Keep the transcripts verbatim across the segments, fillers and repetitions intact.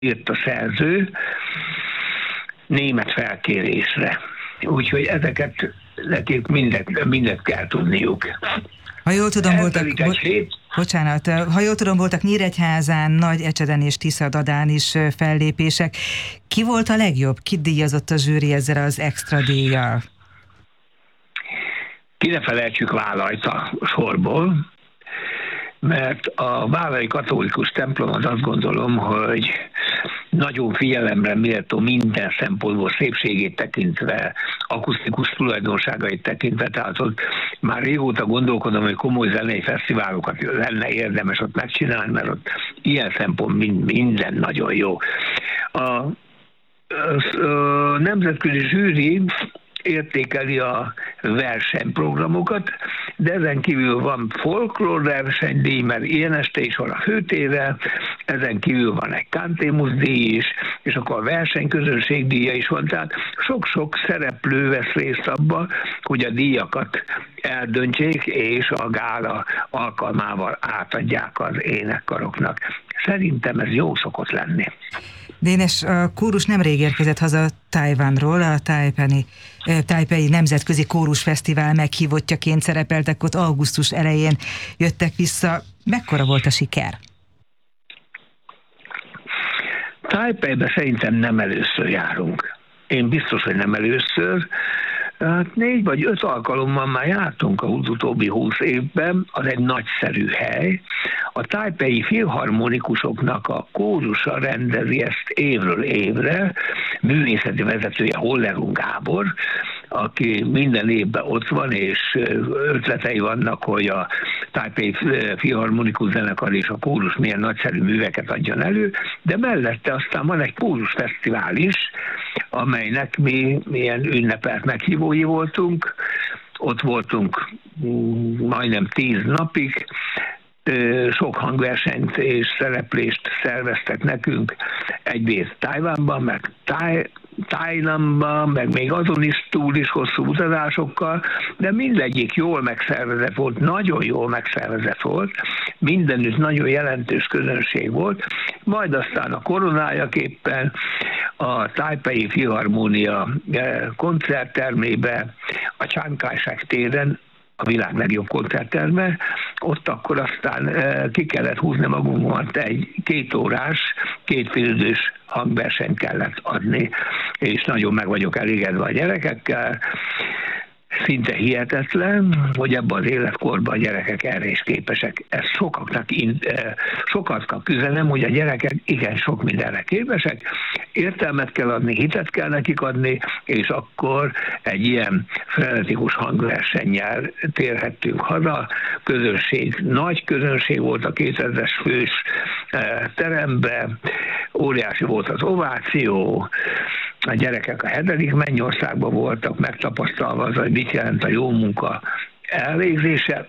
írt a szerző német felkérésre. Úgyhogy ezeket nekik mindent, mindent kell tudniuk. Ha jól tudom, voltak, bo- hét... bocsánat, ha jól tudom, voltak Nyíregyházán, Nagy-Ecseden és Tiszadadán is fellépések. Ki volt a legjobb? Ki díjazott a zsűri ezzel az extra díjjal? Ki ne felejtsük Válajt a sorból, mert a válai katolikus templomot azt gondolom, hogy nagyon figyelemre méltó minden szempontból, szépségét tekintve, akusztikus tulajdonságait tekintve, tehát ott már régóta gondolkodom, hogy komoly zenei fesztiválokat lenne érdemes ott megcsinálni, mert ott ilyen szempont minden nagyon jó. A, a, a nemzetközi zsűri értékeli a versenyprogramokat, de ezen kívül van folklór versenydíj, mert ilyen este is van a főtéve, ezen kívül van egy Cantemus díj is, és akkor a versenyközönség díja is van, tehát sok-sok szereplő vesz részt abba, hogy a díjakat eldöntsék, és a gála alkalmával átadják az énekkaroknak. Szerintem ez jó szokott lenni. Dénes, a kórus nemrég érkezett haza Tajvanról, a Taipei, Taipei Nemzetközi Kórusfesztivál meghívottjaként szerepeltek ott, augusztus elején jöttek vissza. Mekkora volt a siker? Taipeibe szerintem nem először járunk. Én biztos, hogy nem először. Hát négy vagy öt alkalommal már jártunk a utóbbi húsz évben, az egy nagyszerű hely. A tájpei filharmonikusoknak a kórusa rendezi ezt évről évre, művészeti vezetője Hollerung Gábor, aki minden évben ott van, és ötletei vannak, hogy a Tájpei Filharmonikus Zenekar és a kórus milyen nagyszerű műveket adjon elő, de mellette aztán van egy kórusfesztivál is, amelynek mi milyen ünnepelt meghívói voltunk. Ott voltunk majdnem tíz napig, sok hangversenyt és szereplést szerveztek nekünk, egyrészt Tajvanban, meg Táj, Tájnamban, meg még azon is túl is hosszú utazásokkal, de mindegyik jól megszervezett volt, nagyon jól megszervezett volt, mindenütt nagyon jelentős közönség volt, majd aztán a koronájaképpen a Taipei Filharmónia koncerttermébe, a Chiang Kai-shek téren, a világ legjobb koncertterme, ott akkor aztán ki kellett húzni magunkat, egy két órás, két félidős hangversenyt kellett adni, és nagyon meg vagyok elégedve a gyerekekkel. Szinte hihetetlen, hogy ebben az életkorban a gyerekek erre is képesek. Ez sokaknak, sokaknak üzenem, hogy a gyerekek igen sok mindenre képesek, értelmet kell adni, hitet kell nekik adni, és akkor egy ilyen frenetikus hangversennyel térhettünk haza. Közönség, nagy közönség volt a kétezres fős teremben, óriási volt az ováció, a gyerekek a hetedik mennyországban voltak, megtapasztalva az, hogy mit jelent a jó munka elvégzése,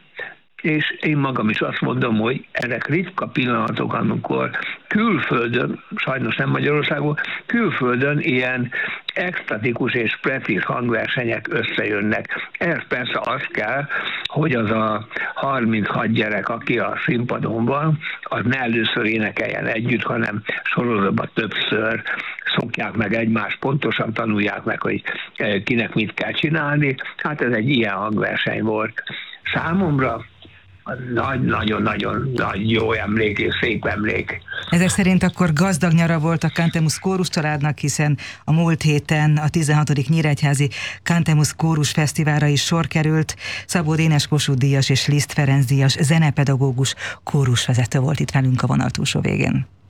és én magam is azt mondom, hogy ezek ritka pillanatok, amikor külföldön, sajnos nem Magyarországon, külföldön ilyen extatikus és precíz hangversenyek összejönnek. Ez persze az kell, hogy az a harminchat gyerek, aki a színpadon van, az ne először énekeljen együtt, hanem sorozatban többször szokják meg egymást, pontosan tanulják meg, hogy kinek mit kell csinálni. Hát ez egy ilyen hangverseny volt számomra. Nagyon-nagyon nagy jó emlék és szép emlék. Ezek szerint akkor gazdag nyara volt a Cantemus Kórus családnak, hiszen a múlt héten a tizenhatodik Nyíregyházi Cantemus Kórus Fesztiválra is sor került. Szabó Dénes Kossuth díjas és Liszt Ferenc díjas zenepedagógus kórusvezető volt itt velünk a vonal túlsó végén.